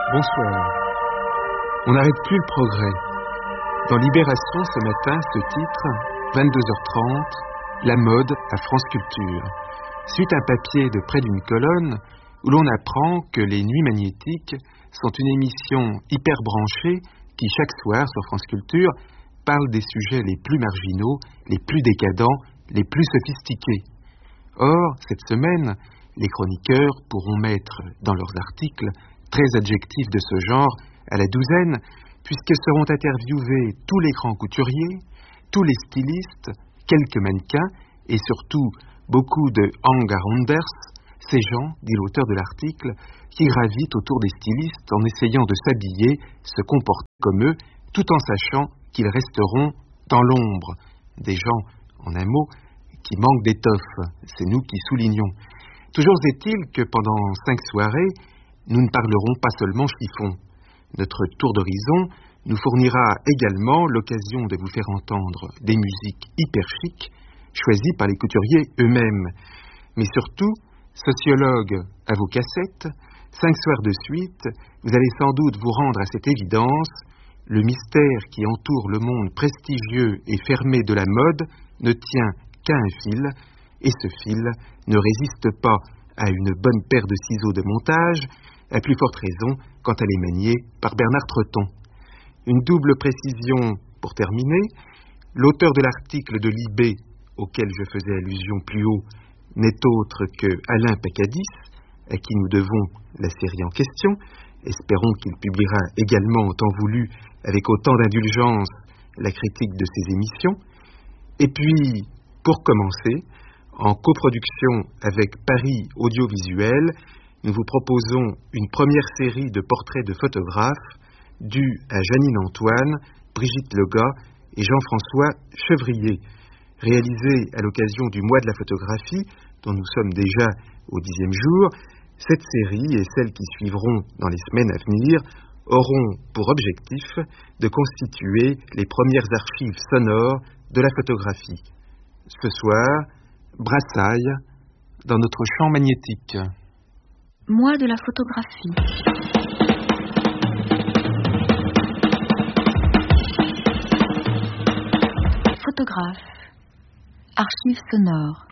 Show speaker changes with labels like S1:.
S1: Bonsoir. On n'arrête plus le progrès. Dans Libération ce matin, ce titre, 22h30, la mode à France Culture. Suite à un papier de près d'une colonne où l'on apprend que les Nuits Magnétiques sont une émission hyper branchée qui, chaque soir sur France Culture, parle des sujets les plus marginaux, les plus décadents, les plus sophistiqués. Or, cette semaine, les chroniqueurs pourront mettre dans leurs articles 13 adjectifs de ce genre à la douzaine, puisque seront interviewés tous les grands couturiers, tous les stylistes, quelques mannequins et surtout beaucoup de hang-arounders, ces gens, dit l'auteur de l'article, qui gravitent autour des stylistes en essayant de s'habiller, se comporter comme eux, tout en sachant qu'ils resteront dans l'ombre. Des gens, en un mot, qui manquent d'étoffe, c'est nous qui soulignons. Toujours est-il que pendant 5 soirées, nous ne parlerons pas seulement chiffon. Notre tour d'horizon nous fournira également l'occasion de vous faire entendre des musiques hyper chic, choisies par les couturiers eux-mêmes. Mais surtout, sociologues à vos cassettes, 5 soirs de suite, vous allez sans doute vous rendre à cette évidence: le mystère qui entoure le monde prestigieux et fermé de la mode ne tient qu'à un fil, et ce fil ne résiste pas à une bonne paire de ciseaux de montage, à plus forte raison quand elle est maniée par Bernard Treton. Une double précision pour terminer: l'auteur de l'article de Libé, auquel je faisais allusion plus haut, n'est autre que Alain Pacadis, à qui nous devons la série en question. Espérons qu'il publiera également en temps voulu, avec autant d'indulgence, la critique de ses émissions. Et puis, pour commencer, en coproduction avec Paris Audiovisuel, nous vous proposons une première série de portraits de photographes dus à Janine Antoine, Brigitte Lega et Jean-François Chevrier. Réalisée à l'occasion du mois de la photographie, dont nous sommes déjà au 10e jour, cette série et celles qui suivront dans les semaines à venir auront pour objectif de constituer les premières archives sonores de la photographie. Ce soir, Brassailles, dans notre champ magnétique.
S2: Mois de la photographie. Photographe. Archives sonores.